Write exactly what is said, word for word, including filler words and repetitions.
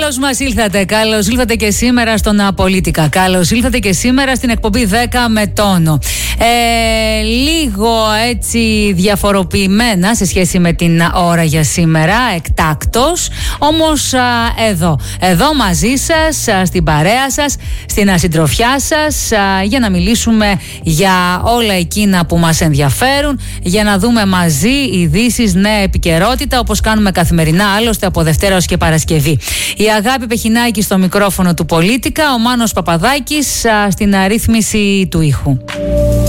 Καλώς μας ήλθατε. Καλώς ήλθατε και σήμερα στον Απολίτικα. Καλώς ήλθατε και σήμερα στην εκπομπή δέκα με τόνο. Ε, λίγο έτσι διαφοροποιημένα σε σχέση με την ώρα για σήμερα, εκτάκτος. Όμως α, εδώ, εδώ μαζί σας, α, στην παρέα σας, στην ασυντροφιά σας, α, για να μιλήσουμε για όλα εκείνα που μας ενδιαφέρουν, για να δούμε μαζί ειδήσεις, νέα επικαιρότητα, όπως κάνουμε καθημερινά άλλωστε από Δευτέρα ως και Παρασκευή. Η Αγάπη Πεχινάκη στο μικρόφωνο του Πολίτικα, ο Μάνος Παπαδάκης α, στην αρρύθμιση του ήχου.